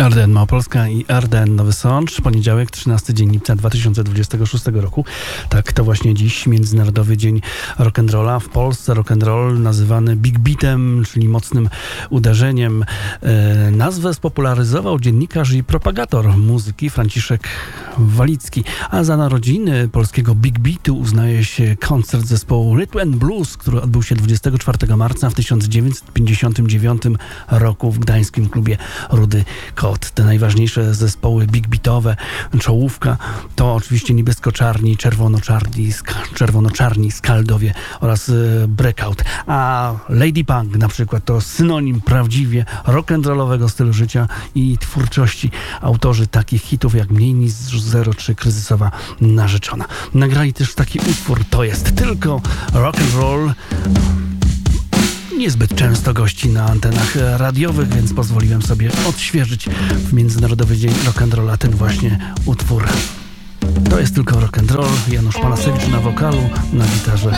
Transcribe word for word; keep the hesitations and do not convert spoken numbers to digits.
R D N Małopolska i R D N Nowy Sącz. Poniedziałek, trzynasty dzień lipca dwa tysiące dwudziestego szóstego roku. Tak, to właśnie dziś Międzynarodowy Dzień Rock'n'Rolla. W Polsce rock'n'roll nazywany big beatem, czyli mocnym uderzeniem. E, nazwę spopularyzował dziennikarz i propagator muzyki Franciszek Walicki. A za narodziny polskiego big beatu uznaje się koncert zespołu Rhythm and Blues, który odbył się dwudziestego czwartego marca w tysiąc dziewięćset pięćdziesiątym dziewiątym roku w gdańskim klubie Rudy Kot. Te najważniejsze zespoły big beatowe, czołówka, to oczywiście niebiesko-czarni, czerwono-czarni, sk- czerwono-czarni, Skaldowie oraz y, Breakout. A Lady Punk na przykład to synonim prawdziwie rock'n'rollowego stylu życia i twórczości. Autorzy takich hitów jak Mniej niż zero trzy, Kryzysowa narzeczona. Nagrali też taki utwór, to jest tylko rock'n'roll. Niezbyt często gości na antenach radiowych, więc pozwoliłem sobie odświeżyć w Międzynarodowy Dzień Rock'n'Rolla ten właśnie utwór. To jest tylko rock'n'roll. Janusz Palasewicz na wokalu, na gitarze